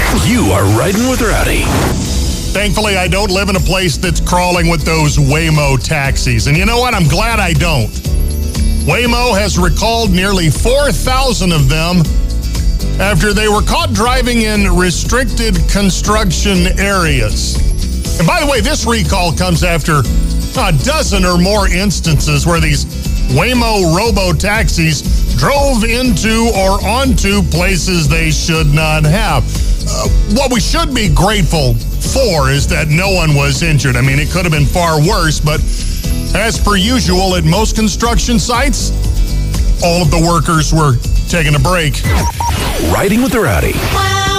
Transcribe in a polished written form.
You are riding with Rowdy. Thankfully, I don't live in a place that's crawling with those Waymo taxis. And you know what? I'm glad I don't. Waymo has recalled nearly 4,000 of them after they were caught driving in restricted construction areas. And by the way, this recall comes after a dozen or more instances where these Waymo robo-taxis drove into or onto places they should not have. What we should be grateful for is that no one was injured. I mean, it could have been far worse, but as per usual at most construction sites, all of the workers were taking a break. Riding with the Rowdy.